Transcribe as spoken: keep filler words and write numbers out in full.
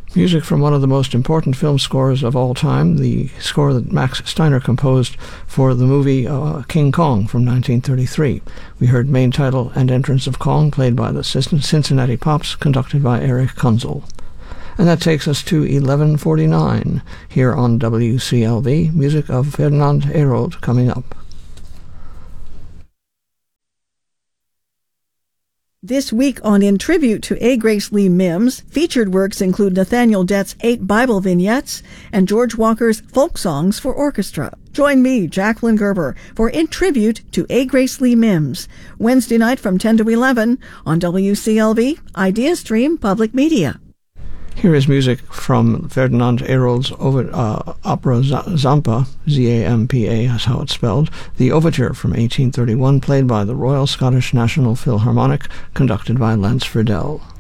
Music from one of the most important film scores of all time, the score that Max Steiner composed for the movie uh, King Kong from nineteen thirty-three. We heard main title and entrance of Kong, played by the Cincinnati Pops, conducted by Eric Kunzel. And that takes us to eleven forty-nine here on W C L V, music of Ferdinand Hérold coming up. This week on In Tribute to A. Grace Lee Mims, featured works include Nathaniel Dett's Eight Bible Vignettes and George Walker's Folk Songs for Orchestra. Join me, Jacqueline Gerber, for In Tribute to A. Grace Lee Mims, Wednesday night from ten to eleven on W C L V, Idea Stream Public Media. Here is music from Ferdinand Hérold's over, uh, opera Zampa, Z A M P A, that's how it's spelled, the Overture from eighteen thirty-one, played by the Royal Scottish National Philharmonic, conducted by Lance Friedel.